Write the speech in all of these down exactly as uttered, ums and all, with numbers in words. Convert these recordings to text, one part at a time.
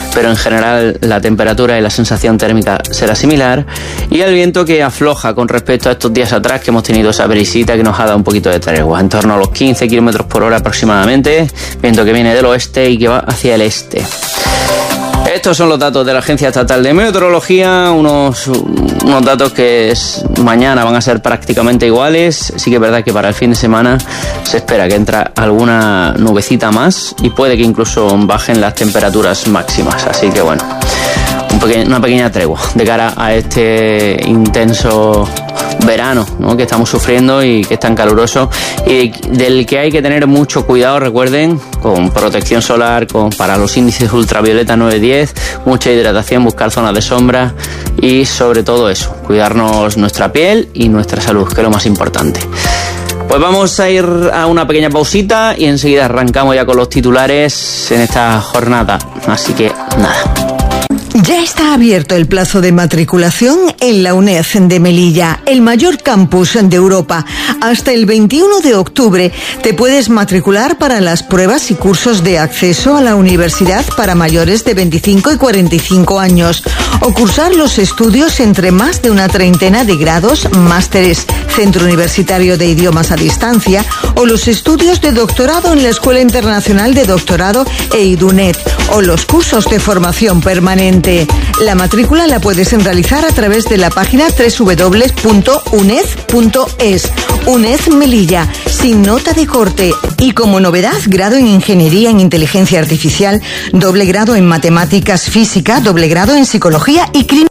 pero en general la temperatura y la sensación térmica será similar. Y el viento que afloja con respecto a estos días atrás, que hemos tenido esa brisita que nos ha dado un poquito de tregua, en torno a los quince kilómetros por hora aproximadamente, viento que viene del oeste y que va hacia el este. Estos son los datos de la Agencia Estatal de Meteorología, unos, unos datos que es, mañana van a ser prácticamente iguales. Sí que es verdad que para el fin de semana se espera que entre alguna nubecita más y puede que incluso bajen las temperaturas máximas. Así que bueno, un peque- una pequeña tregua de cara a este intenso verano, ¿no?, que estamos sufriendo y que es tan caluroso y del que hay que tener mucho cuidado, recuerden, con protección solar, con para los índices ultravioleta nueve diez, mucha hidratación, buscar zonas de sombra y sobre todo eso, cuidarnos nuestra piel y nuestra salud, que es lo más importante. Pues vamos a ir a una pequeña pausita y enseguida arrancamos ya con los titulares en esta jornada, así que nada. Ya está abierto el plazo de matriculación en la UNED de Melilla, el mayor campus de Europa. Hasta el veintiuno de octubre te puedes matricular para las pruebas y cursos de acceso a la universidad para mayores de veinticinco y cuarenta y cinco años, o cursar los estudios entre más de una treintena de grados, másteres, Centro Universitario de Idiomas a Distancia, o los estudios de doctorado en la Escuela Internacional de Doctorado e IDUNED, o los cursos de formación permanente. La matrícula la puedes realizar a través de la página doble u doble u doble u punto uned punto es. UNED Melilla, sin nota de corte. Y como novedad, grado en Ingeniería en Inteligencia Artificial, doble grado en Matemáticas Física, doble grado en Psicología y Crimen.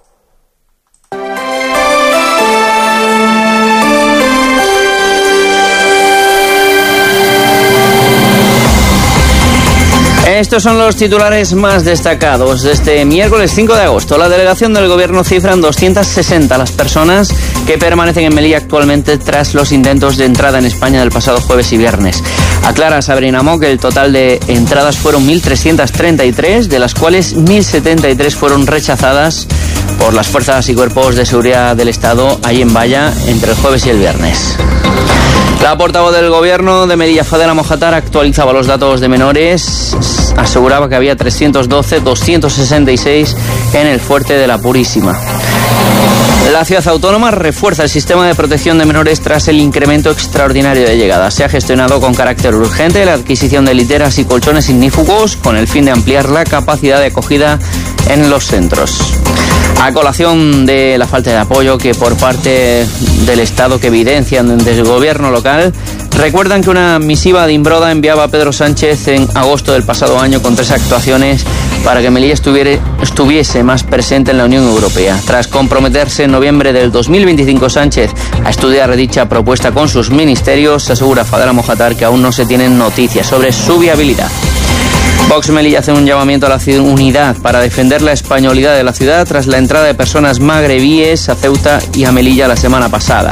Estos son los titulares más destacados de este miércoles cinco de agosto. La delegación del Gobierno cifra en doscientas sesenta las personas que permanecen en Melilla actualmente tras los intentos de entrada en España del pasado jueves y viernes. Aclara Sabrina Mo que el total de entradas fueron mil trescientas treinta y tres, de las cuales mil setenta y tres fueron rechazadas por las fuerzas y cuerpos de seguridad del Estado allí en Valla entre el jueves y el viernes. La portavoz del Gobierno de Melilla, Fadela Mojatar, actualizaba los datos de menores. Aseguraba que había trescientos doce, doscientos sesenta y seis en el Fuerte de la Purísima. La ciudad autónoma refuerza el sistema de protección de menores tras el incremento extraordinario de llegadas. Se ha gestionado con carácter urgente la adquisición de literas y colchones ignífugos con el fin de ampliar la capacidad de acogida en los centros. A colación de la falta de apoyo que por parte del Estado que evidencian desde el gobierno local, recuerdan que una misiva de Imbroda enviaba a Pedro Sánchez en agosto del pasado año con tres actuaciones para que Melilla estuviera, estuviese más presente en la Unión Europea. Tras comprometerse en noviembre del dos mil veinticinco Sánchez a estudiar dicha propuesta con sus ministerios, asegura Fadela Mojatar que aún no se tienen noticias sobre su viabilidad. Vox Melilla hace un llamamiento a la unidad para defender la españolidad de la ciudad tras la entrada de personas magrebíes a Ceuta y a Melilla la semana pasada.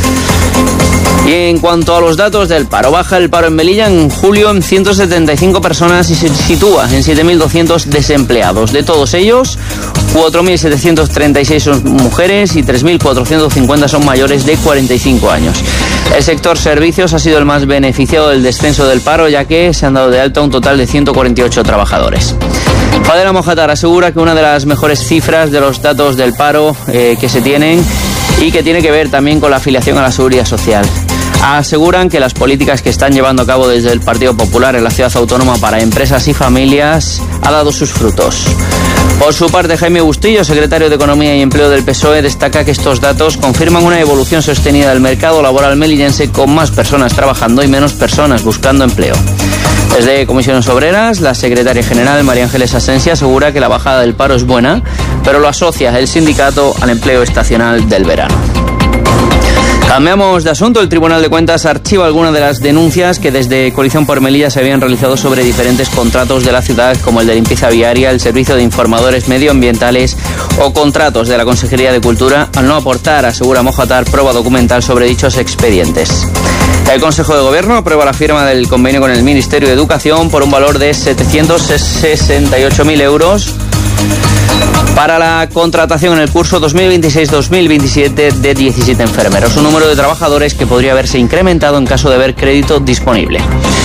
Y en cuanto a los datos del paro, baja el paro en Melilla en julio en ciento setenta y cinco personas y se sitúa en siete mil doscientos desempleados. De todos ellos, cuatro mil setecientos treinta y seis son mujeres y tres mil cuatrocientos cincuenta son mayores de cuarenta y cinco años. El sector servicios ha sido el más beneficiado del descenso del paro, ya que se han dado de alta un total de ciento cuarenta y ocho trabajadores. Fadela Mojatar asegura que una de las mejores cifras de los datos del paro eh, que se tienen y que tiene que ver también con la afiliación a la Seguridad Social. Aseguran que las políticas que están llevando a cabo desde el Partido Popular en la ciudad autónoma para empresas y familias ha dado sus frutos. Por su parte, Jaime Bustillo, secretario de Economía y Empleo del P S O E, destaca que estos datos confirman una evolución sostenida del mercado laboral melillense con más personas trabajando y menos personas buscando empleo. Desde Comisiones Obreras, la secretaria general María Ángeles Asensi asegura que la bajada del paro es buena, pero lo asocia el sindicato al empleo estacional del verano. Cambiamos de asunto. El Tribunal de Cuentas archiva algunas de las denuncias que desde Coalición por Melilla se habían realizado sobre diferentes contratos de la ciudad, como el de limpieza viaria, el servicio de informadores medioambientales o contratos de la Consejería de Cultura, al no aportar, asegura Mojatar, prueba documental sobre dichos expedientes. El Consejo de Gobierno aprueba la firma del convenio con el Ministerio de Educación por un valor de setecientos sesenta y ocho mil euros para la contratación en el curso dos mil veintiséis dos mil veintisiete de diecisiete enfermeros, un número de trabajadores que podría haberse incrementado en caso de haber crédito disponible.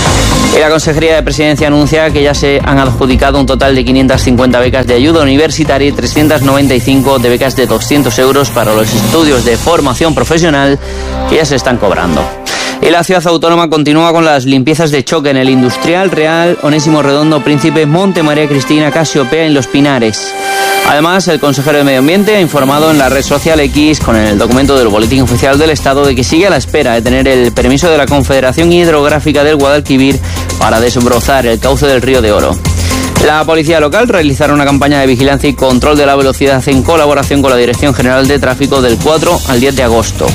Y la Consejería de Presidencia anuncia que ya se han adjudicado un total de quinientas cincuenta becas de ayuda universitaria y trescientas noventa y cinco de becas de doscientos euros para los estudios de formación profesional que ya se están cobrando. Y la ciudad autónoma continúa con las limpiezas de choque en el Industrial, Real, Onésimo Redondo, Príncipe, Monte María Cristina, Casiopea y Los Pinares. Además, el consejero de Medio Ambiente ha informado en la red social X, con el documento del Boletín Oficial del Estado, de que sigue a la espera de tener el permiso de la Confederación Hidrográfica del Guadalquivir para desbrozar el cauce del Río de Oro. La policía local realizará una campaña de vigilancia y control de la velocidad en colaboración con la Dirección General de Tráfico del cuatro al diez de agosto.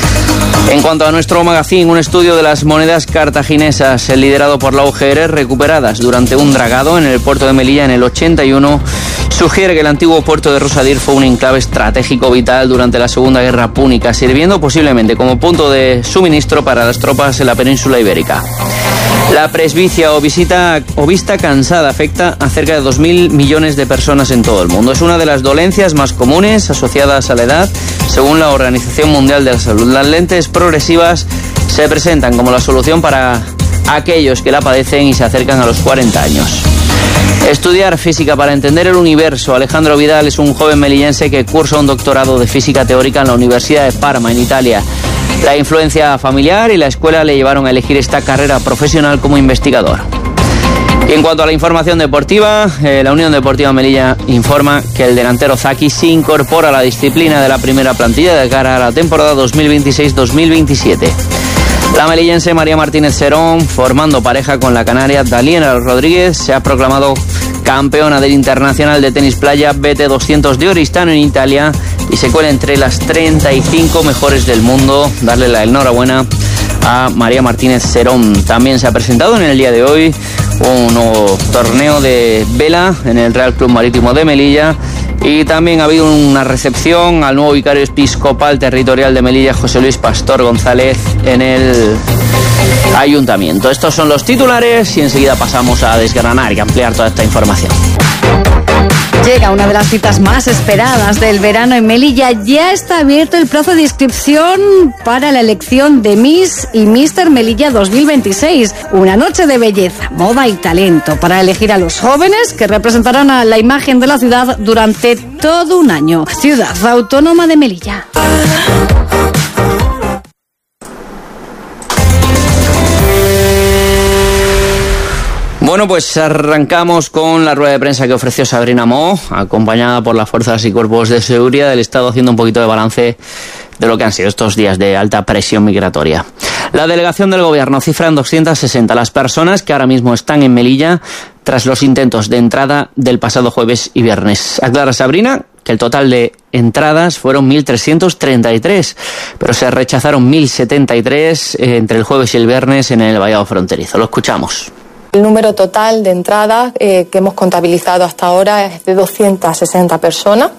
En cuanto a nuestro magazine, un estudio de las monedas cartaginesas, liderado por la U G R, recuperadas durante un dragado en el puerto de Melilla en el ochenta y uno, sugiere que el antiguo puerto de Rosadir fue un enclave estratégico vital durante la Segunda Guerra Púnica, sirviendo posiblemente como punto de suministro para las tropas en la península ibérica. La presbicia o, visita, o vista cansada afecta a cerca de dos mil millones de personas en todo el mundo. Es una de las dolencias más comunes asociadas a la edad, según la Organización Mundial de la Salud. Las lentes progresivas se presentan como la solución para aquellos que la padecen y se acercan a los cuarenta años. Estudiar física para entender el universo. Alejandro Vidal es un joven melillense que cursa un doctorado de física teórica en la Universidad de Parma, en Italia. La influencia familiar y la escuela le llevaron a elegir esta carrera profesional como investigador. Y en cuanto a la información deportiva, eh, la Unión Deportiva Melilla informa que el delantero Zaki se incorpora a la disciplina de la primera plantilla de cara a la temporada dos mil veintiséis dos mil veintisiete. La melillense María Martínez Serón, formando pareja con la canaria Daliena Rodríguez, se ha proclamado campeona del Internacional de Tenis Playa B T doscientos de Oristano en Italia y se cuela entre las treinta y cinco mejores del mundo. Darle la enhorabuena a María Martínez Serón. También se ha presentado en el día de hoy un nuevo torneo de vela en el Real Club Marítimo de Melilla. Y también ha habido una recepción al nuevo vicario episcopal territorial de Melilla, José Luis Pastor González, en el ayuntamiento. Estos son los titulares y enseguida pasamos a desgranar y ampliar toda esta información. Llega una de las citas más esperadas del verano en Melilla. Ya está abierto el plazo de inscripción para la elección de Miss y míster Melilla dos mil veintiséis. Una noche de belleza, moda y talento para elegir a los jóvenes que representarán a la imagen de la ciudad durante todo un año. Ciudad Autónoma de Melilla. Bueno, pues arrancamos con la rueda de prensa que ofreció Sabrina Moó, acompañada por las fuerzas y cuerpos de seguridad del Estado, haciendo un poquito de balance de lo que han sido estos días de alta presión migratoria. La delegación del Gobierno cifra en doscientas sesenta las personas que ahora mismo están en Melilla tras los intentos de entrada del pasado jueves y viernes. Aclara Sabrina que el total de entradas fueron mil trescientos treinta y tres, pero se rechazaron mil setenta y tres entre el jueves y el viernes en el vallado fronterizo. Lo escuchamos. El número total de entradas eh, que hemos contabilizado hasta ahora es de doscientas sesenta personas.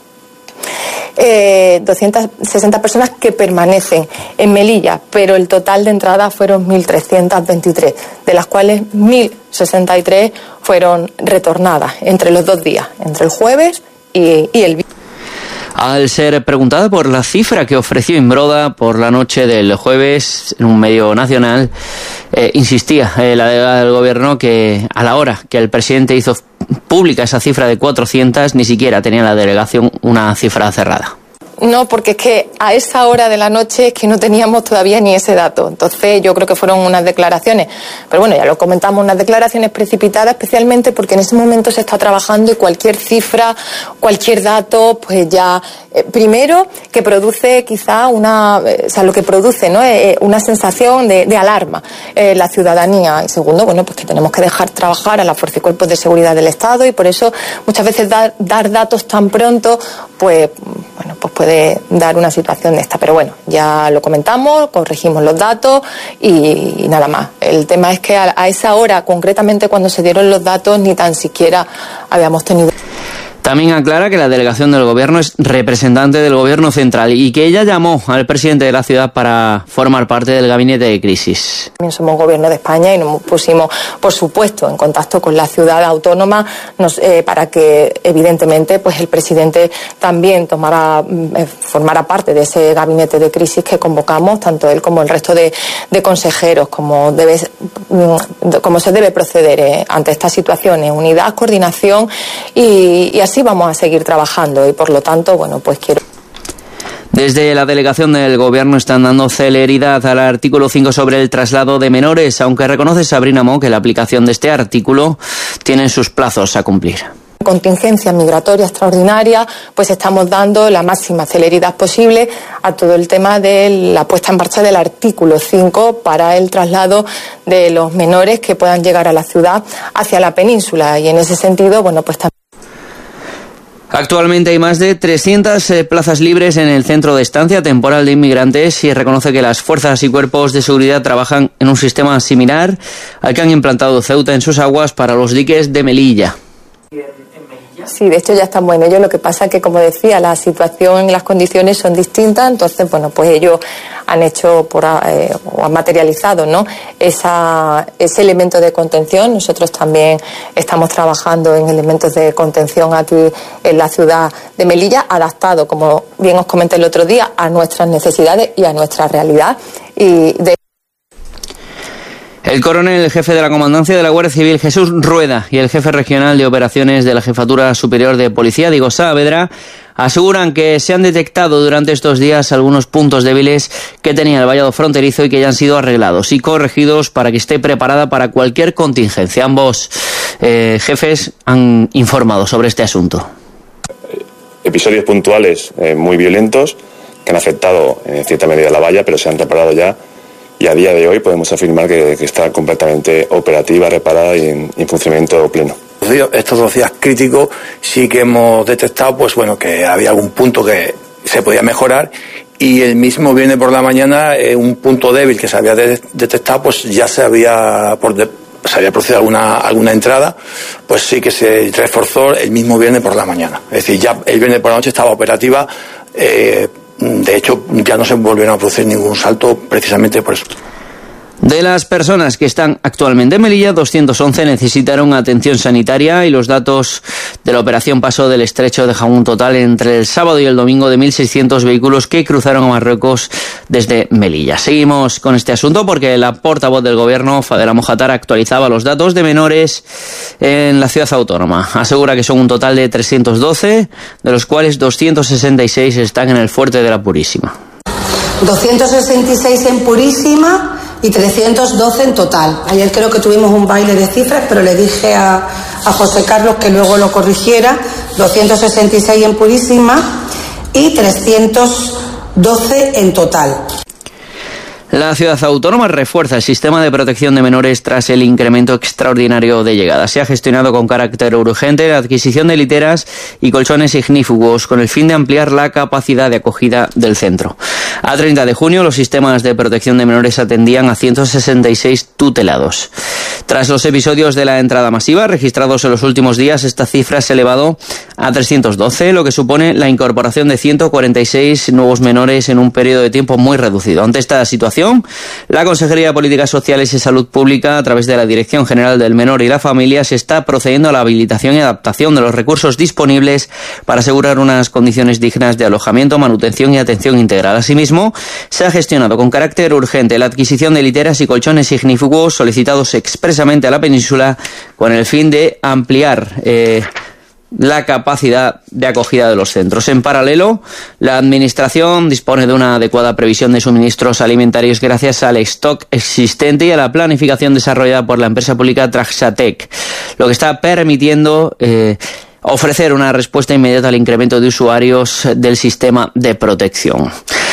Eh, doscientas sesenta personas que permanecen en Melilla, pero el total de entradas fueron mil trescientas veintitrés, de las cuales mil sesenta y tres fueron retornadas entre los dos días, entre el jueves y, y el viernes. Al ser preguntada por la cifra que ofreció Imbroda por la noche del jueves en un medio nacional, eh, insistía eh, la delegada del Gobierno que a la hora que el presidente hizo pública esa cifra de cuatrocientas, ni siquiera tenía la delegación una cifra cerrada. No, porque es que a esa hora de la noche es que no teníamos todavía ni ese dato. Entonces yo creo que fueron unas declaraciones, pero bueno, ya lo comentamos, unas declaraciones precipitadas, especialmente porque en ese momento se está trabajando y cualquier cifra, cualquier dato, pues ya, eh, primero, que produce quizá una, eh, o sea, lo que produce, ¿no? Eh, una sensación de, de alarma en eh, la ciudadanía. Y segundo, bueno, pues que tenemos que dejar trabajar a las fuerzas y cuerpos de seguridad del Estado y por eso muchas veces dar, dar datos tan pronto, pues, bueno, pues puede dar una situación de esta, pero bueno, ya lo comentamos, corregimos los datos y, y nada más. El tema es que a, a esa hora, concretamente cuando se dieron los datos, ni tan siquiera habíamos tenido. También aclara que la delegación del gobierno es representante del gobierno central y que ella llamó al presidente de la ciudad para formar parte del gabinete de crisis. También somos gobierno de España y nos pusimos, por supuesto, en contacto con la ciudad autónoma nos, eh, para que, evidentemente, pues el presidente también tomara, eh, formara parte de ese gabinete de crisis que convocamos, tanto él como el resto de, de consejeros, como, debe, como se debe proceder eh, ante estas situaciones, unidad, coordinación y, y así vamos a seguir trabajando y por lo tanto, bueno, pues quiero... Desde la delegación del gobierno están dando celeridad al artículo cinco sobre el traslado de menores, aunque reconoce Sabrina Mo que la aplicación de este artículo tiene sus plazos a cumplir. Contingencia migratoria extraordinaria, pues estamos dando la máxima celeridad posible a todo el tema de la puesta en marcha del artículo cinco para el traslado de los menores que puedan llegar a la ciudad hacia la península y en ese sentido, bueno, pues también. Actualmente hay más de trescientas plazas libres en el centro de estancia temporal de inmigrantes y reconoce que las fuerzas y cuerpos de seguridad trabajan en un sistema similar al que han implantado Ceuta en sus aguas para los diques de Melilla. Sí, de hecho ya estamos en ello. Lo que pasa es que, como decía, la situación y las condiciones son distintas. Entonces, bueno, pues ellos han hecho por, eh, o han materializado, ¿no?, esa, ese elemento de contención. Nosotros también estamos trabajando en elementos de contención aquí en la ciudad de Melilla, adaptado, como bien os comenté el otro día, a nuestras necesidades y a nuestra realidad. Y de El coronel jefe de la Comandancia de la Guardia Civil, Jesús Rueda, y el jefe regional de operaciones de la Jefatura Superior de Policía, Diego Saavedra, aseguran que se han detectado durante estos días algunos puntos débiles que tenía el vallado fronterizo y que ya han sido arreglados y corregidos para que esté preparada para cualquier contingencia. Ambos eh, jefes han informado sobre este asunto. Episodios puntuales eh, muy violentos que han afectado en cierta medida la valla, pero se han reparado ya. Y a día de hoy podemos afirmar que, que está completamente operativa, reparada y en, en funcionamiento pleno. Estos dos días críticos sí que hemos detectado, pues bueno, que había algún punto que se podía mejorar y el mismo viernes por la mañana eh, un punto débil que se había de, detectado, pues ya se había por de, se había producido alguna alguna entrada, pues sí que se reforzó el mismo viernes por la mañana. Es decir, ya el viernes por la noche estaba operativa. Eh, De hecho, ya no se volvieron a producir ningún salto precisamente por eso. De las personas que están actualmente en Melilla, doscientos once necesitaron atención sanitaria y los datos de la operación Paso del Estrecho dejan un total entre el sábado y el domingo de mil seiscientos vehículos que cruzaron a Marruecos desde Melilla. Seguimos con este asunto porque la portavoz del gobierno, Fadela Mojatar, actualizaba los datos de menores en la ciudad autónoma. Asegura que son un total de trescientos doce, de los cuales doscientos sesenta y seis están en el Fuerte de la Purísima. doscientos sesenta y seis en Purísima y trescientos doce en total. Ayer creo que tuvimos un baile de cifras, pero le dije a, a José Carlos que luego lo corrigiera. doscientos sesenta y seis en Purísima y trescientos doce en total. La ciudad autónoma refuerza el sistema de protección de menores tras el incremento extraordinario de llegadas. Se ha gestionado con carácter urgente la adquisición de literas y colchones ignífugos con el fin de ampliar la capacidad de acogida del centro. A treinta de junio los sistemas de protección de menores atendían a ciento sesenta y seis tutelados. Tras los episodios de la entrada masiva registrados en los últimos días, esta cifra se ha elevado a trescientos doce, lo que supone la incorporación de ciento cuarenta y seis nuevos menores en un periodo de tiempo muy reducido. Ante esta situación, la Consejería de Políticas Sociales y Salud Pública, a través de la Dirección General del Menor y la Familia, se está procediendo a la habilitación y adaptación de los recursos disponibles para asegurar unas condiciones dignas de alojamiento, manutención y atención integral. Asimismo, se ha gestionado con carácter urgente la adquisición de literas y colchones ignífugos solicitados expresamente a la península con el fin de ampliar eh, la capacidad de acogida de los centros. En paralelo, la Administración dispone de una adecuada previsión de suministros alimentarios gracias al stock existente y a la planificación desarrollada por la empresa pública Traxatec, lo que está permitiendo eh, ofrecer una respuesta inmediata al incremento de usuarios del sistema de protección.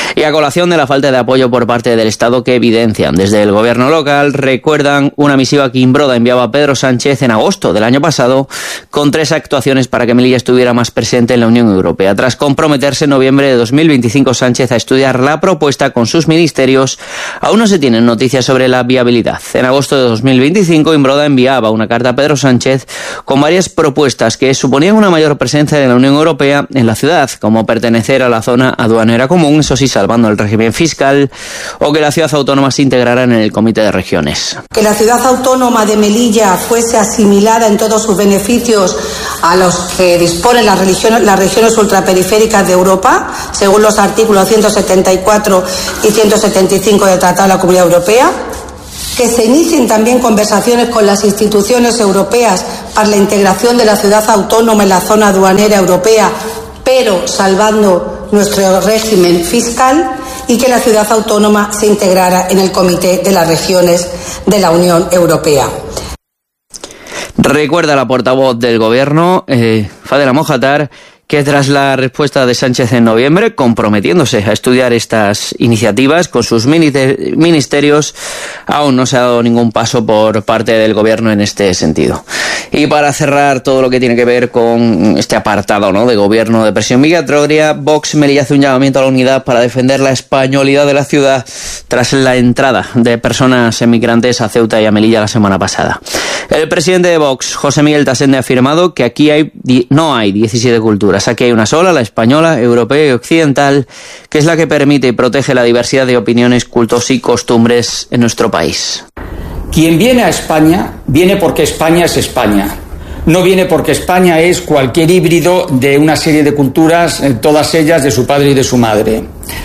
Y a colación de la falta de apoyo por parte del Estado que evidencian desde el gobierno local, recuerdan una misiva que Imbroda enviaba a Pedro Sánchez en agosto del año pasado con tres actuaciones para que Melilla estuviera más presente en la Unión Europea. Tras comprometerse en noviembre de dos mil veinticinco Sánchez a estudiar la propuesta con sus ministerios, aún no se tienen noticias sobre la viabilidad. En agosto de dos mil veinticinco Imbroda enviaba una carta a Pedro Sánchez con varias propuestas que suponían una mayor presencia de la Unión Europea en la ciudad, como pertenecer a la zona aduanera común, eso sí, salvando el régimen fiscal, o que la ciudad autónoma se integrara en el Comité de Regiones. Que la ciudad autónoma de Melilla fuese asimilada en todos sus beneficios a los que disponen las regiones, las regiones ultraperiféricas de Europa, según los artículos ciento setenta y cuatro y ciento setenta y cinco del Tratado de la Comunidad Europea. Que se inicien también conversaciones con las instituciones europeas para la integración de la ciudad autónoma en la zona aduanera europea, pero salvando nuestro régimen fiscal, y que la ciudad autónoma se integrara en el Comité de las Regiones de la Unión Europea. Recuerda la portavoz del Gobierno, eh, Fadela Mojatar, que tras la respuesta de Sánchez en noviembre, comprometiéndose a estudiar estas iniciativas con sus ministerios, aún no se ha dado ningún paso por parte del Gobierno en este sentido. Y para cerrar todo lo que tiene que ver con este apartado, ¿no?, de Gobierno de presión migratoria, Vox Melilla hace un llamamiento a la unidad para defender la españolidad de la ciudad tras la entrada de personas emigrantes a Ceuta y a Melilla la semana pasada. El presidente de Vox, José Miguel Tasende, ha afirmado que aquí hay no hay diecisiete culturas. Aquí hay una sola, la española, europea y occidental, que es la que permite y protege la diversidad de opiniones, cultos y costumbres en nuestro país. Quien viene a España, viene porque España es España. No viene porque España es cualquier híbrido de una serie de culturas, todas ellas de su padre y de su madre.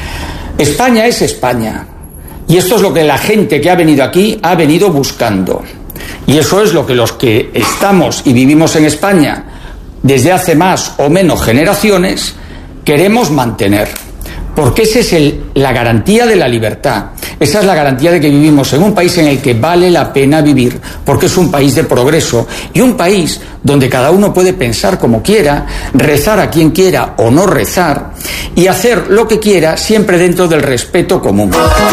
España es España. Y esto es lo que la gente que ha venido aquí ha venido buscando. Y eso es lo que los que estamos y vivimos en España desde hace más o menos generaciones queremos mantener, porque esa es el, la garantía de la libertad, esa es la garantía de que vivimos en un país en el que vale la pena vivir, porque es un país de progreso y un país donde cada uno puede pensar como quiera, rezar a quien quiera o no rezar y hacer lo que quiera siempre dentro del respeto común.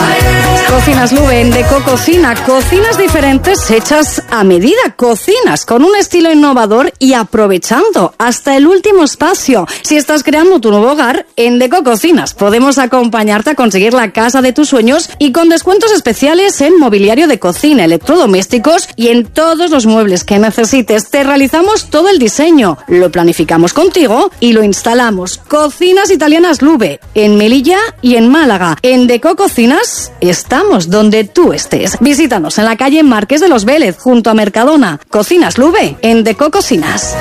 Cocinas Lube, en Deco Cocina, cocinas diferentes hechas a medida, cocinas con un estilo innovador y aprovechando hasta el último espacio. Si estás creando tu nuevo hogar, en Deco Cocinas podemos acompañarte a conseguir la casa de tus sueños y con descuentos especiales en mobiliario de cocina, electrodomésticos y en todos los muebles que necesites. Te realizamos todo el diseño, lo planificamos contigo y lo instalamos. Cocinas Italianas Lube, en Melilla y en Málaga. En Deco Cocinas está donde tú estés. Visítanos en la calle Marqués de los Vélez, junto a Mercadona. Cocinas Lube, en Deco Cocinas.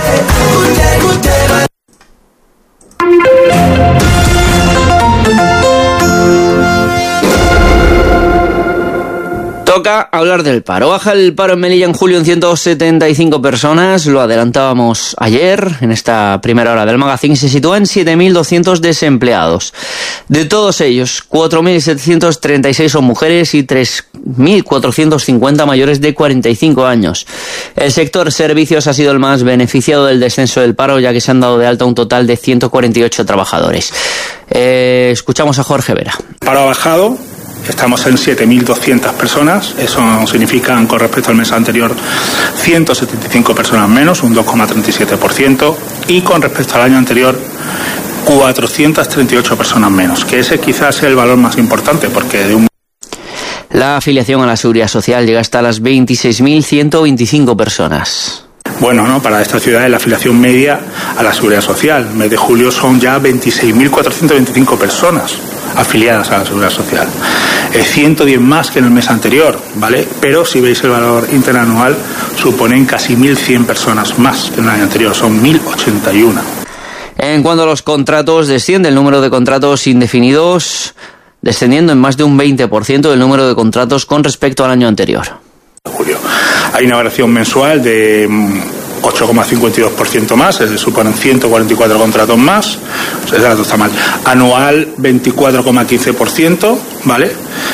Toca hablar del paro. Baja el paro en Melilla en julio en ciento setenta y cinco personas. Lo adelantábamos ayer en esta primera hora del magazine. Se sitúa en siete mil doscientos desempleados. De todos ellos, cuatro mil setecientos treinta y seis son mujeres y tres mil cuatrocientos cincuenta mayores de cuarenta y cinco años. El sector servicios ha sido el más beneficiado del descenso del paro, ya que se han dado de alta un total de ciento cuarenta y ocho trabajadores. Eh, escuchamos a Jorge Vera. El paro ha bajado. Estamos en siete mil doscientas personas, eso significa con respecto al mes anterior ciento setenta y cinco personas menos, un dos coma treinta y siete por ciento, y con respecto al año anterior cuatrocientas treinta y ocho personas menos, que ese quizás sea el valor más importante, porque de un... La afiliación a la Seguridad Social llega hasta las veintiséis mil ciento veinticinco personas. Bueno, ¿no? Para esta ciudad es la afiliación media a la Seguridad Social. El mes de julio son ya veintiséis mil cuatrocientas veinticinco personas afiliadas a la Seguridad Social. Es ciento diez más que en el mes anterior, ¿vale? Pero si veis el valor interanual, suponen casi mil cien personas más que en el año anterior. Son mil ochenta y uno. En cuanto a los contratos, desciende el número de contratos indefinidos, descendiendo en más de un veinte por ciento del número de contratos con respecto al año anterior. Julio. Hay una variación mensual de ocho coma cincuenta y dos por ciento más, se suponen ciento cuarenta y cuatro contratos más, ese dato está mal. Anual veinticuatro coma quince por ciento, ¿vale?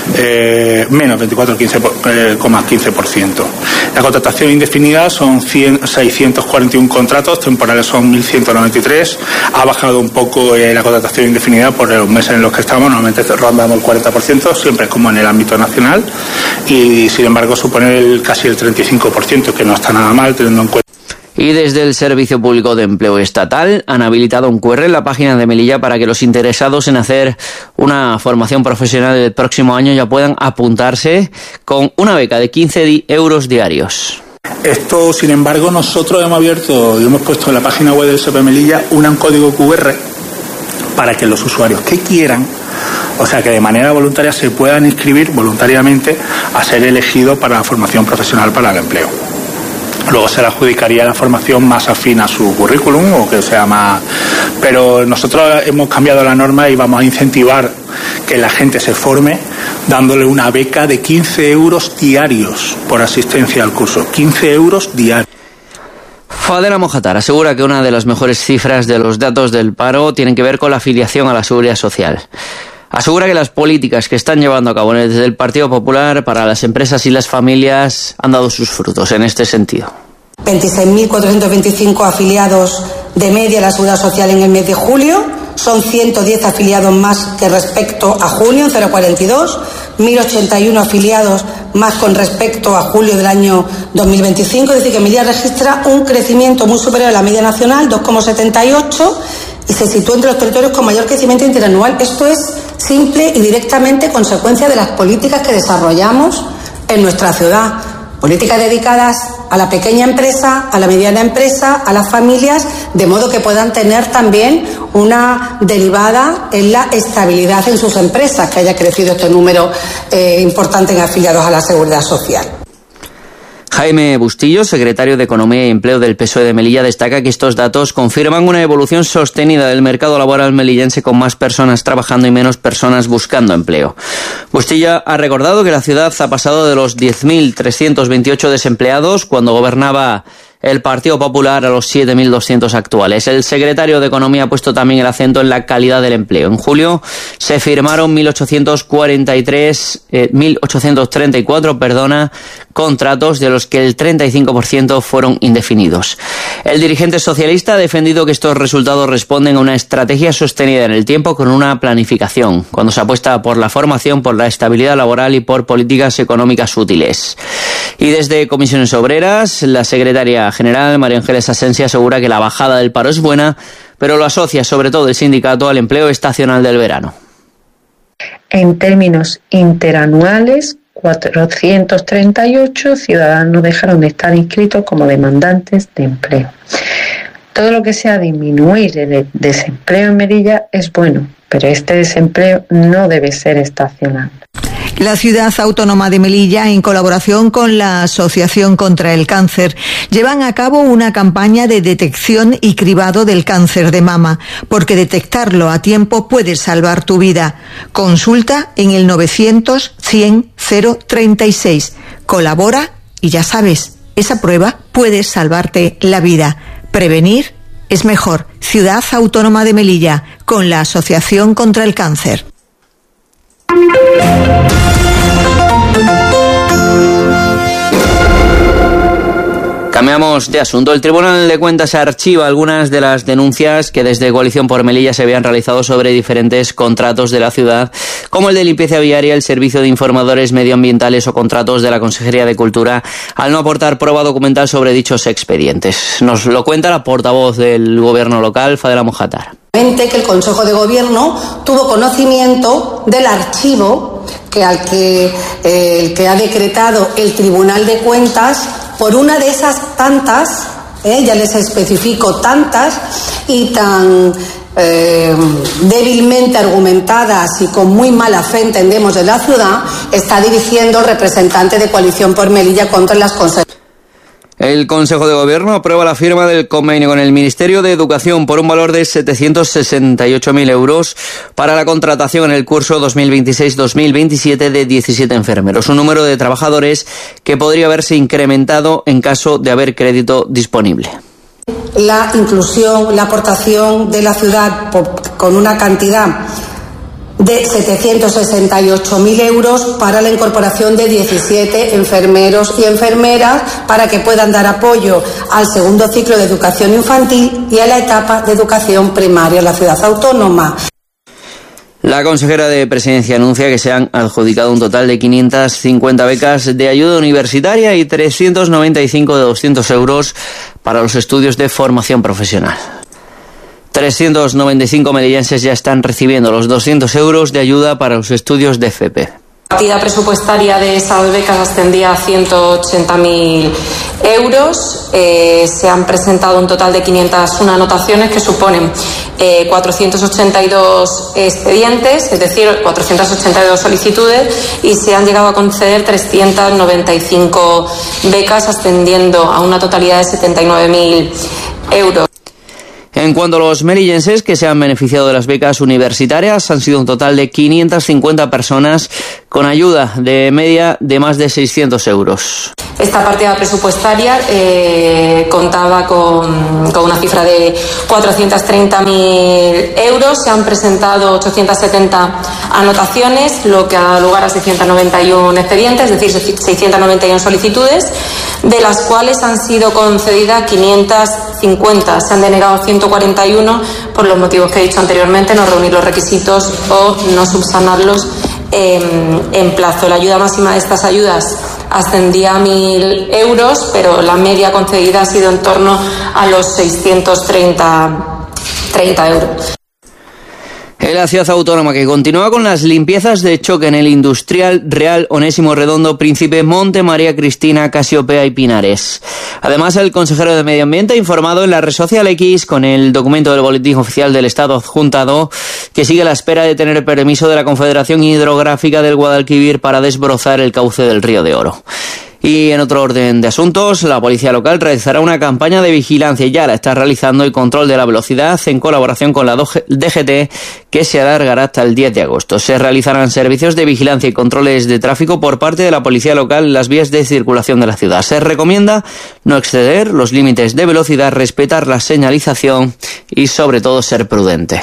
Eh, menos veinticuatro coma quince por ciento. La contratación indefinida son seiscientos cuarenta y uno contratos, temporales son mil ciento noventa y tres. Ha bajado un poco eh, la contratación indefinida por los meses en los que estamos, normalmente rondamos el cuarenta por ciento, siempre como en el ámbito nacional, y sin embargo supone el, casi el treinta y cinco por ciento, que no está nada mal teniendo en cuenta. Y desde el Servicio Público de Empleo Estatal han habilitado un cu erre en la página de Melilla para que los interesados en hacer una formación profesional el próximo año ya puedan apuntarse con una beca de quince euros diarios. Esto, sin embargo, nosotros hemos abierto y hemos puesto en la página web del S P Melilla un código cu erre para que los usuarios que quieran, o sea que de manera voluntaria, se puedan inscribir voluntariamente a ser elegidos para la formación profesional para el empleo. Luego se le adjudicaría la formación más afín a su currículum o que sea más... Pero nosotros hemos cambiado la norma y vamos a incentivar que la gente se forme dándole una beca de quince euros diarios por asistencia al curso. quince euros diarios. Fadela Mojatar asegura que una de las mejores cifras de los datos del paro tienen que ver con la afiliación a la Seguridad Social. Asegura que las políticas que están llevando a cabo desde el Partido Popular para las empresas y las familias han dado sus frutos en este sentido. veintiséis mil cuatrocientos veinticinco afiliados de media a la Seguridad Social en el mes de julio. Son ciento diez afiliados más que respecto a junio, en cero coma cuarenta y dos. mil ochenta y uno afiliados más con respecto a julio del año dos mil veinticinco. Es decir, que Melilla registra un crecimiento muy superior a la media nacional, dos coma setenta y ocho, y se sitúa entre los territorios con mayor crecimiento interanual. Esto es simple y directamente consecuencia de las políticas que desarrollamos en nuestra ciudad. Políticas dedicadas a la pequeña empresa, a la mediana empresa, a las familias, de modo que puedan tener también una derivada en la estabilidad en sus empresas, que haya crecido este número eh, importante en afiliados a la Seguridad Social. Jaime Bustillo, secretario de Economía y Empleo del P S O E de Melilla, destaca que estos datos confirman una evolución sostenida del mercado laboral melillense, con más personas trabajando y menos personas buscando empleo. Bustillo ha recordado que la ciudad ha pasado de los diez mil trescientos veintiocho desempleados cuando gobernaba el Partido Popular a los siete mil doscientos actuales. El secretario de Economía ha puesto también el acento en la calidad del empleo. En julio se firmaron mil ochocientos cuarenta y tres, eh, mil ochocientos treinta y cuatro perdona, contratos, de los que el treinta y cinco por ciento fueron indefinidos. El dirigente socialista ha defendido que estos resultados responden a una estrategia sostenida en el tiempo con una planificación, cuando se apuesta por la formación, por la estabilidad laboral y por políticas económicas útiles. Y desde Comisiones Obreras, la secretaria general, María Ángeles Asensi, asegura que la bajada del paro es buena, pero lo asocia sobre todo el sindicato al empleo estacional del verano. En términos interanuales, cuatrocientos treinta y ocho ciudadanos dejaron de estar inscritos como demandantes de empleo. Todo lo que sea disminuir el desempleo en Melilla es bueno, pero este desempleo no debe ser estacional. La Ciudad Autónoma de Melilla, en colaboración con la Asociación contra el Cáncer, llevan a cabo una campaña de detección y cribado del cáncer de mama, porque detectarlo a tiempo puede salvar tu vida. Consulta en el novecientos cien cero treinta y seis. Colabora y ya sabes, esa prueba puede salvarte la vida. Prevenir es mejor. Ciudad Autónoma de Melilla, con la Asociación contra el Cáncer. Cambiamos de asunto. El Tribunal de Cuentas archiva algunas de las denuncias que desde Coalición por Melilla se habían realizado sobre diferentes contratos de la ciudad, como el de limpieza viaria, el Servicio de Informadores Medioambientales o contratos de la Consejería de Cultura, al no aportar prueba documental sobre dichos expedientes. Nos lo cuenta la portavoz del Gobierno local, Fadela Mojatar. Que el Consejo de Gobierno tuvo conocimiento del archivo que al que, eh, el que ha decretado el Tribunal de Cuentas por una de esas tantas, eh, ya les especifico, tantas y tan eh, débilmente argumentadas y con muy mala fe, entendemos, de la ciudad, está dirigiendo el representante de Coalición por Melilla contra las consecuencias. El Consejo de Gobierno aprueba la firma del convenio con el Ministerio de Educación por un valor de setecientos sesenta y ocho mil euros para la contratación en el curso dos mil veintiséis dos mil veintisiete de diecisiete enfermeros, un número de trabajadores que podría haberse incrementado en caso de haber crédito disponible. La inclusión, la aportación de la ciudad por, con una cantidad de setecientos sesenta y ocho mil euros para la incorporación de diecisiete enfermeros y enfermeras para que puedan dar apoyo al segundo ciclo de educación infantil y a la etapa de educación primaria en la ciudad autónoma. La consejera de Presidencia anuncia que se han adjudicado un total de quinientas cincuenta becas de ayuda universitaria y trescientos noventa y cinco de doscientos euros para los estudios de formación profesional. trescientos noventa y cinco melillenses ya están recibiendo los doscientos euros de ayuda para los estudios de F P. La partida presupuestaria de esas becas ascendía a ciento ochenta mil euros. Eh, se han presentado un total de quinientas una anotaciones que suponen eh, cuatrocientos ochenta y dos expedientes, es decir, cuatrocientas ochenta y dos solicitudes, y se han llegado a conceder trescientas noventa y cinco becas, ascendiendo a una totalidad de setenta y nueve mil euros. En cuanto a los melillenses que se han beneficiado de las becas universitarias, han sido un total de quinientas cincuenta personas con ayuda de media de más de seiscientos euros. Esta partida presupuestaria eh, contaba con, con una cifra de cuatrocientos treinta mil euros. Se han presentado ochocientas setenta anotaciones, lo que ha dado lugar a seiscientos noventa y uno expedientes, es decir, seiscientos noventa y uno solicitudes, de las cuales han sido concedidas quinientas cincuenta. Se han denegado ciento cuarenta y uno por los motivos que he dicho anteriormente, no reunir los requisitos o no subsanarlos en, en plazo. La ayuda máxima de estas ayudas ascendía a mil euros, pero la media concedida ha sido en torno a los seiscientos treinta euros. En la ciudad autónoma, que continúa con las limpiezas de choque en el Industrial Real Onésimo Redondo, Príncipe, Monte María Cristina, Casiopea y Pinares. Además, el consejero de Medio Ambiente ha informado en la red social X, con el documento del Boletín Oficial del Estado adjuntado, que sigue a la espera de tener permiso de la Confederación Hidrográfica del Guadalquivir para desbrozar el cauce del Río de Oro. Y en otro orden de asuntos, la policía local realizará una campaña de vigilancia, y ya la está realizando, y control de la velocidad en colaboración con la D G T, que se alargará hasta el diez de agosto. Se realizarán servicios de vigilancia y controles de tráfico por parte de la policía local en las vías de circulación de la ciudad. Se recomienda no exceder los límites de velocidad, respetar la señalización y sobre todo ser prudente.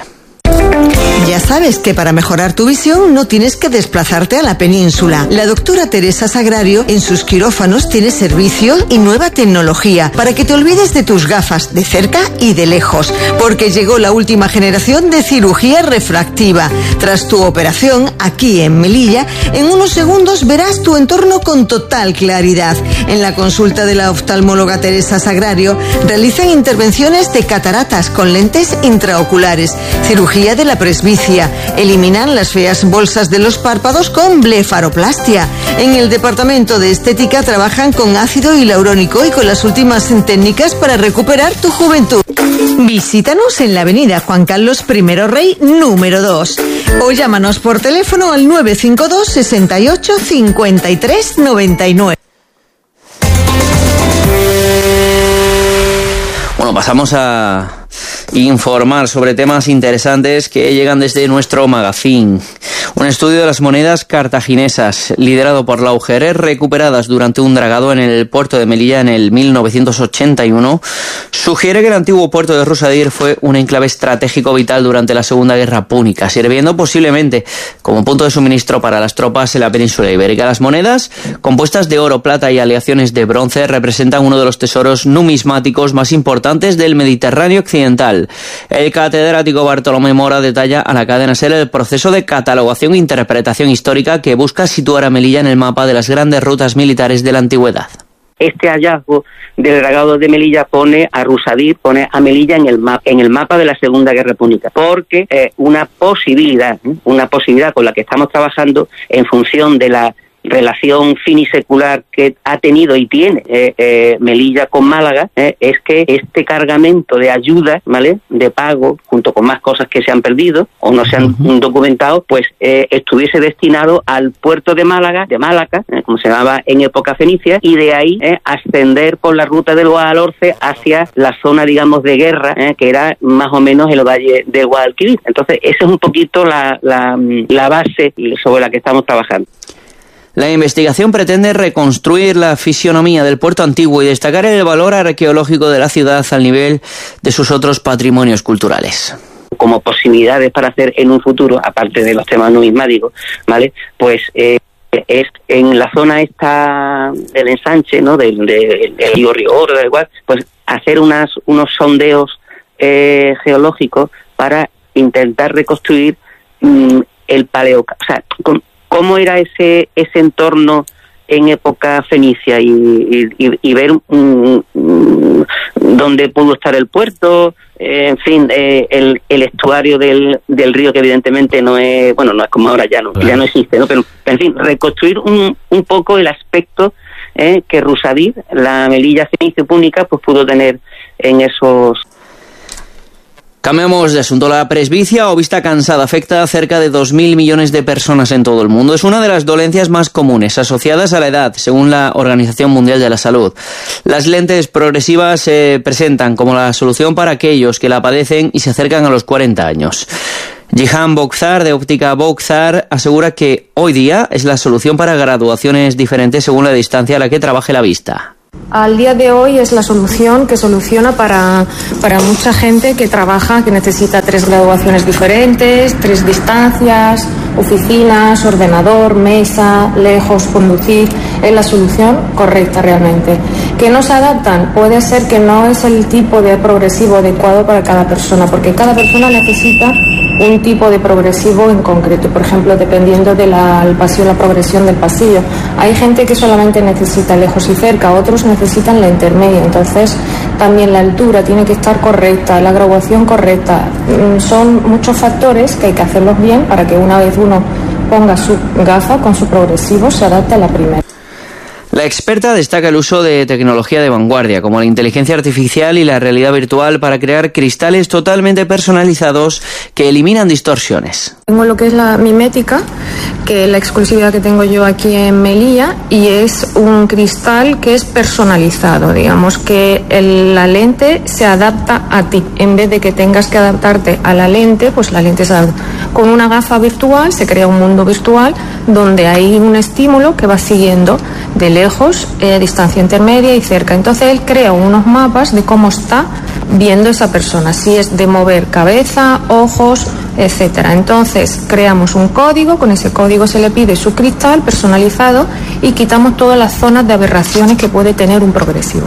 Ya sabes que para mejorar tu visión no tienes que desplazarte a la península. La doctora Teresa Sagrario en sus quirófanos tiene servicio y nueva tecnología para que te olvides de tus gafas de cerca y de lejos, porque llegó la última generación de cirugía refractiva. Tras tu operación, aquí en Melilla, en unos segundos verás tu entorno con total claridad. En la consulta de la oftalmóloga Teresa Sagrario realizan intervenciones de cataratas con lentes intraoculares, cirugía de la presbicia, eliminan las feas bolsas de los párpados con blefaroplastia. En el departamento de estética trabajan con ácido hialurónico y con las últimas técnicas para recuperar tu juventud. Visítanos en la avenida Juan Carlos primero Rey número dos o llámanos por teléfono al nueve cinco dos, sesenta y ocho, cincuenta y tres, noventa y nueve. Bueno, pasamos a informar sobre temas interesantes que llegan desde nuestro magazine. Un estudio de las monedas cartaginesas, liderado por la U G R, recuperadas durante un dragado en el puerto de Melilla en el mil novecientos ochenta y uno, sugiere que el antiguo puerto de Rusadir fue un enclave estratégico vital durante la Segunda Guerra Púnica, sirviendo posiblemente como punto de suministro para las tropas en la península ibérica. Las monedas, compuestas de oro, plata y aleaciones de bronce, representan uno de los tesoros numismáticos más importantes del Mediterráneo occidental. El catedrático Bartolomé Mora detalla a la cadena SER el proceso de catalogación e interpretación histórica que busca situar a Melilla en el mapa de las grandes rutas militares de la antigüedad. Este hallazgo del dragado de Melilla pone a Rusadir, pone a Melilla en el, ma- en el mapa de la Segunda Guerra Púnica, porque eh, una posibilidad, ¿eh? una posibilidad con la que estamos trabajando en función de la relación finisecular que ha tenido y tiene eh, eh, Melilla con Málaga, eh, es que este cargamento de ayuda, ¿vale?, de pago, junto con más cosas que se han perdido o no se han uh-huh. documentado, pues eh, estuviese destinado al puerto de Málaga, de Málaga, eh, como se llamaba en época fenicia, y de ahí eh, ascender por la ruta del Guadalhorce hacia la zona, digamos, de guerra, eh, que era más o menos el valle de Guadalquivir. Entonces, esa es un poquito la, la, la base sobre la que estamos trabajando. La investigación pretende reconstruir la fisionomía del puerto antiguo y destacar el valor arqueológico de la ciudad al nivel de sus otros patrimonios culturales. Como posibilidades para hacer en un futuro, aparte de los temas numismáticos, ¿vale?, pues eh, es en la zona esta del ensanche, ¿no?, del, del, del río Riogordo, da igual, pues hacer unas, unos sondeos eh, geológicos para intentar reconstruir mmm, el paleo, o sea, con, cómo era ese ese entorno en época fenicia y, y, y ver um, um, dónde pudo estar el puerto, eh, en fin, eh, el, el estuario del, del río, que evidentemente no es, bueno, no es como ahora, ya no, ya no existe, ¿no? Pero, en fin, reconstruir un, un poco el aspecto eh, que Rusadir, la Melilla fenicio-púnica, pues pudo tener en esos... Cambiamos de asunto. La presbicia o vista cansada afecta a cerca de dos mil millones de personas en todo el mundo. Es una de las dolencias más comunes asociadas a la edad, según la Organización Mundial de la Salud. Las lentes progresivas se presentan como la solución para aquellos que la padecen y se acercan a los cuarenta años. Jihan Bokhzar, de Óptica Bokhzar, asegura que hoy día es la solución para graduaciones diferentes según la distancia a la que trabaje la vista. Al día de hoy es la solución que soluciona para, para mucha gente que trabaja, que necesita tres graduaciones diferentes, tres distancias, oficinas, ordenador, mesa, lejos, conducir. Es la solución correcta realmente. Que no se adaptan, puede ser que no es el tipo de progresivo adecuado para cada persona, porque cada persona necesita un tipo de progresivo en concreto, por ejemplo, dependiendo del pasillo, la progresión del pasillo. Hay gente que solamente necesita lejos y cerca, otros necesitan la intermedia, entonces también la altura tiene que estar correcta, la graduación correcta. Son muchos factores que hay que hacerlos bien para que una vez uno ponga su gafa con su progresivo se adapte a la primera. La experta destaca el uso de tecnología de vanguardia, como la inteligencia artificial y la realidad virtual, para crear cristales totalmente personalizados que eliminan distorsiones. Tengo lo que es la mimética, que es la exclusividad que tengo yo aquí en Melilla, y es un cristal que es personalizado, digamos que el, la lente se adapta a ti, en vez de que tengas que adaptarte a la lente, pues la lente se adapta. Con una gafa virtual se crea un mundo virtual donde hay un estímulo que va siguiendo de lejos, eh, distancia intermedia y cerca. Entonces él crea unos mapas de cómo está viendo esa persona, si es de mover cabeza, ojos, etcétera. Entonces creamos un código, con ese código se le pide su cristal personalizado y quitamos todas las zonas de aberraciones que puede tener un progresivo.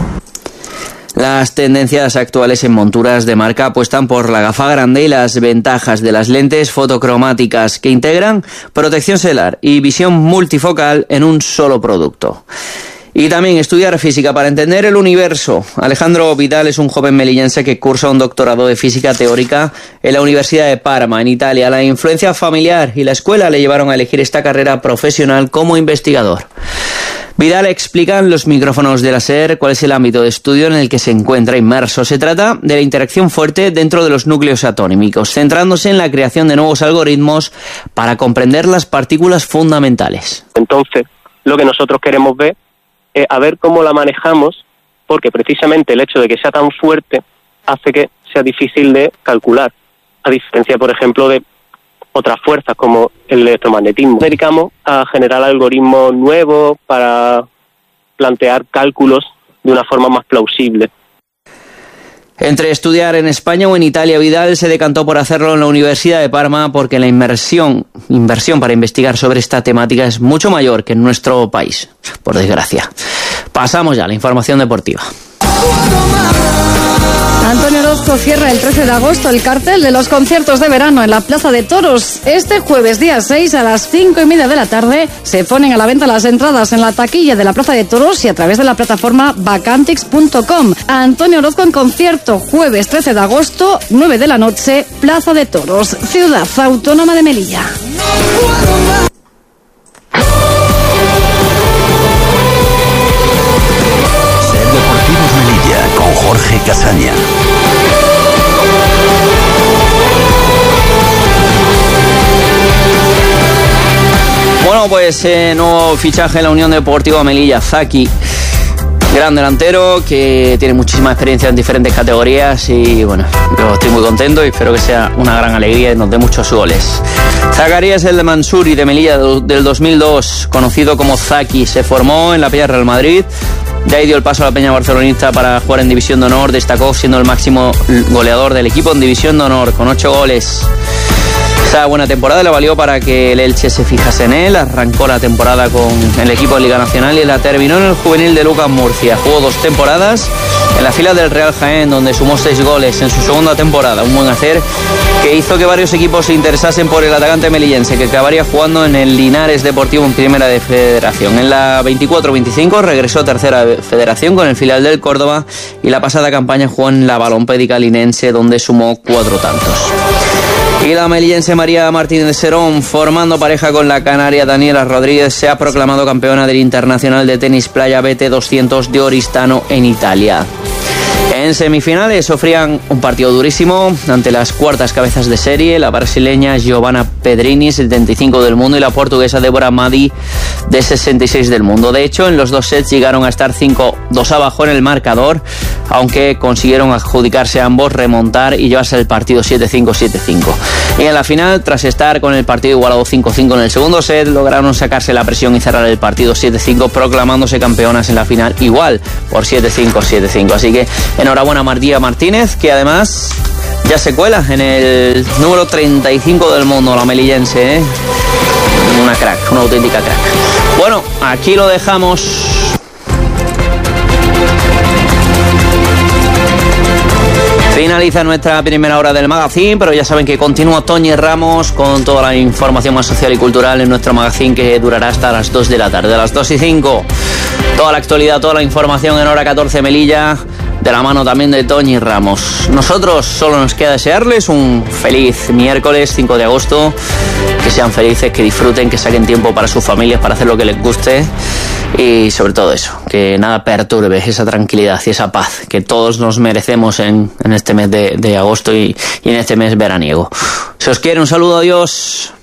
Las tendencias actuales en monturas de marca apuestan por la gafa grande y las ventajas de las lentes fotocromáticas que integran protección solar y visión multifocal en un solo producto. Y también estudiar física para entender el universo. Alejandro Vidal es un joven melillense que cursa un doctorado de física teórica en la Universidad de Parma, en Italia. La influencia familiar y la escuela le llevaron a elegir esta carrera profesional como investigador. Vidal explica en los micrófonos de la SER cuál es el ámbito de estudio en el que se encuentra inmerso. Se trata de la interacción fuerte dentro de los núcleos atómicos, centrándose en la creación de nuevos algoritmos para comprender las partículas fundamentales. Entonces, lo que nosotros queremos ver es a ver cómo la manejamos, porque precisamente el hecho de que sea tan fuerte hace que sea difícil de calcular, a diferencia, por ejemplo, de otras fuerzas como el electromagnetismo. Nos dedicamos a generar algoritmos nuevos para plantear cálculos de una forma más plausible. Entre estudiar en España o en Italia, Vidal se decantó por hacerlo en la Universidad de Parma porque la inversión, inversión para investigar sobre esta temática es mucho mayor que en nuestro país, por desgracia. Pasamos ya a la información deportiva. Antonio Orozco cierra el trece de agosto el cartel de los conciertos de verano en la Plaza de Toros. Este jueves día seis a las cinco y media de la tarde se ponen a la venta las entradas en la taquilla de la Plaza de Toros y a través de la plataforma vacantix punto com. Antonio Orozco en concierto, jueves trece de agosto, nueve de la noche, Plaza de Toros, Ciudad Autónoma de Melilla. Jorge Casaña. Bueno, pues eh, nuevo fichaje en la Unión Deportiva Melilla, Zaki. Gran delantero que tiene muchísima experiencia en diferentes categorías y bueno, yo estoy muy contento y espero que sea una gran alegría y nos dé muchos goles. Zacarías El Mansuri de Melilla del dos mil dos, conocido como Zaki, se formó en la Peña Real Madrid. De ahí dio el paso a la Peña Barcelonista para jugar en División de Honor, destacó siendo el máximo goleador del equipo en División de Honor con ocho goles. Esta buena temporada le valió para que el Elche se fijase en él. Arrancó la temporada con el equipo de Liga Nacional y la terminó en el juvenil de Lucas Murcia. Jugó dos temporadas en la fila del Real Jaén, donde sumó seis goles en su segunda temporada. Un buen hacer que hizo que varios equipos se interesasen por el atacante melillense, que acabaría jugando en el Linares Deportivo en Primera de Federación. En la veinticuatro veinticinco regresó a Tercera Federación con el filial del Córdoba y la pasada campaña jugó en la Balompédica linense, donde sumó cuatro tantos. Y la melillense María Martínez de Serón, formando pareja con la canaria Daniela Rodríguez, se ha proclamado campeona del Internacional de Tenis Playa B T doscientos de Oristano en Italia. En semifinales sufrían un partido durísimo ante las cuartas cabezas de serie, la brasileña Giovanna Pedrini, setenta y cinco del mundo, y la portuguesa Débora Madi, de sesenta y seis del mundo. De hecho, en los dos sets llegaron a estar cinco dos abajo en el marcador, aunque consiguieron adjudicarse a ambos, remontar y llevarse el partido siete cinco siete cinco. Y en la final, tras estar con el partido igualado cinco cinco en el segundo set, lograron sacarse la presión y cerrar el partido siete cinco, proclamándose campeonas en la final igual por siete cinco siete cinco. Así que enhorabuena a María Martínez, que además ya se cuela en el número treinta y cinco del mundo, la melillense, ¿eh? Una crack, una auténtica crack. Bueno, aquí lo dejamos. Finaliza nuestra primera hora del magazine, pero ya saben que continúa Toñi Ramos con toda la información más social y cultural en nuestro magazine, que durará hasta las dos de la tarde, a las dos y cinco. Toda la actualidad, toda la información en hora catorce Melilla, de la mano también de Toñi Ramos. Nosotros solo nos queda desearles un feliz miércoles cinco de agosto, que sean felices, que disfruten, que saquen tiempo para sus familias, para hacer lo que les guste y sobre todo eso, que nada perturbe esa tranquilidad y esa paz que todos nos merecemos en, en este mes de, de agosto y, y en este mes veraniego. Se os quiere, un saludo, adiós.